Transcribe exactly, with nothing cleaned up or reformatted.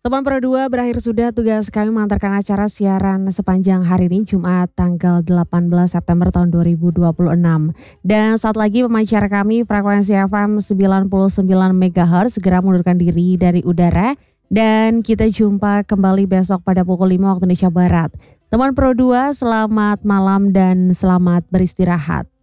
Teman Pro dua berakhir sudah tugas kami mengantarkan acara siaran sepanjang hari ini Jumat tanggal delapan belas September tahun dua ribu dua puluh enam. Dan saat lagi pemancar kami frekuensi F M sembilan puluh sembilan megahertz segera mundurkan diri dari udara dan kita jumpa kembali besok pada pukul lima waktu Indonesia Barat. Teman Pro dua selamat malam dan selamat beristirahat.